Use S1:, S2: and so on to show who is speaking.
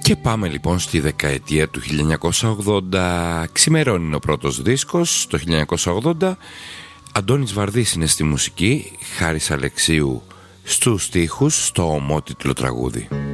S1: Και πάμε λοιπόν στη δεκαετία του 1980. Ξημερώνει ο πρώτος δίσκος το 1980. Αντώνης Βαρδής είναι στη μουσική, Χάρης Αλεξίου στους στίχους, στο ομότιτλο τραγούδι.